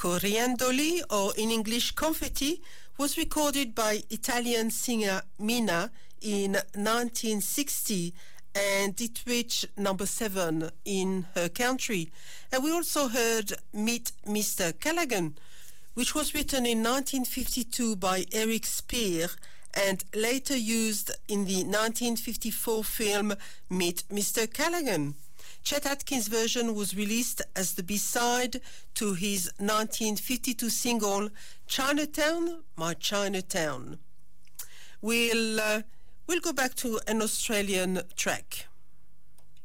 Coriandoli, or in English Confetti, was recorded by Italian singer Mina in 1960, and it reached number 7 in her country. And we also heard Meet Mr. Callaghan, which was written in 1952 by Eric Spear and later used in the 1954 film Meet Mr. Callaghan. Chet Atkins' version was released as the B-side to his 1952 single Chinatown, My Chinatown. We'll go back to an Australian track.